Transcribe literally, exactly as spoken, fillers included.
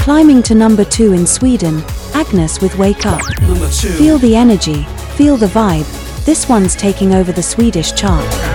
Climbing to number two in Sweden, Agnes with Wake Up. Number two. Feel the energy, feel the vibe. This one's taking over the Swedish chart.